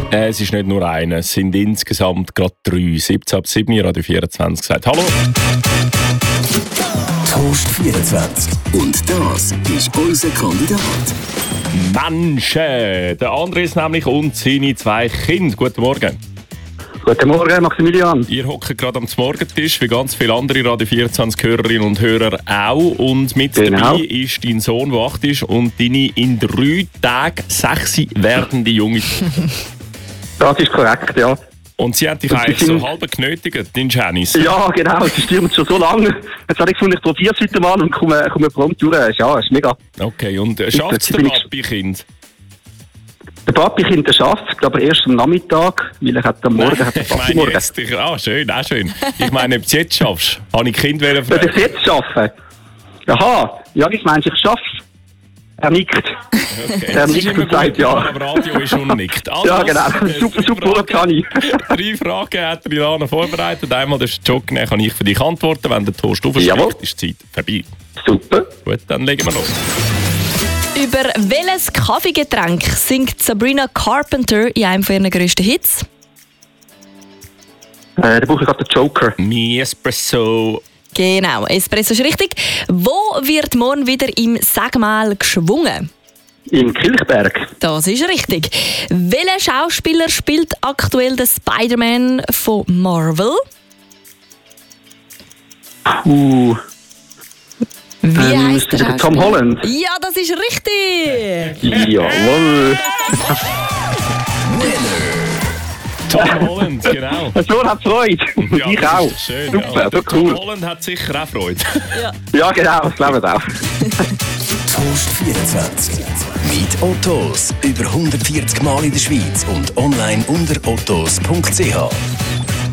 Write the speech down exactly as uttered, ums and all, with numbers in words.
Äh, es ist nicht nur einer, es sind insgesamt gerade drei. siebzehn ab sieben, Radio vierundzwanzig sagt Hallo. Toast vierundzwanzig. Und das ist unser Kandidat. Menschen! Der Andres nämlich und seine zwei Kinder. Guten Morgen. Guten Morgen, Maximilian. Ihr hockt gerade am Morgentisch, wie ganz viele andere Radio vierundzwanzig-Hörerinnen und Hörer auch. Und mit Genau. dabei ist dein Sohn, der acht ist, und deine in drei Tagen sechs werdende junge. Das ist korrekt, ja. Und sie hat dich Und eigentlich sie so sind- halb genötigt, dein Janice. Ja, genau, sie stürmt schon so lange. Jetzt habe ich gefunden, ich probiere es heute mal und komme, komme prompt durch. Ja, ist mega. Okay, und äh, schafft es Jetzt der bin ich- Papi-Kind? Der Papi Kind der schafft, aber erst am Nachmittag, weil er hat am Morgen hat der ich Papi meine morgen. jetzt. Ich, ah, schön, auch schön. Ich meine, ob du es jetzt schaffst. Habe ich Kind wollen Soll ich fragen. es jetzt schaffen? Aha, ja, ich meine, ich schaffe es. Er nickt. Okay. Er Das ist nickt immer und sagt gut, ja. aber Radio ist unnickt. Also, Ja, genau. äh, Super, drei super, Fragen- kann ich. Drei Fragen hat er Ilana vorbereitet. Einmal das ist Joke, dann kann ich für dich antworten. Wenn der Toast Jawohl. aufschlägt, ist die Zeit vorbei. Super. Gut, dann legen wir los. Über welches Kaffeegetränk singt Sabrina Carpenter in einem von ihren grössten Hits? Äh, da brauche ich gerade den Joker. Mi Espresso. Genau, Espresso ist richtig. Wo wird morgen wieder im Sagmal geschwungen? Im Kilchberg. Das ist richtig. Welcher Schauspieler spielt aktuell den Spider-Man von Marvel? Uh, Wie Ähm, heißt der ist das Schauspieler? Tom Holland? Ja, das ist richtig. jawohl. Tom Holland, genau. Der Sohn hat Freude. Und Ja, ich das auch. ist schön. Super, ja. so Tom cool. Holland hat sicher auch Freude. Ja, genau, ich glaube es auch. Toast vierundzwanzig. Mit Ottos. Über hundertvierzig Mal in der Schweiz und online unter ottos punkt c h.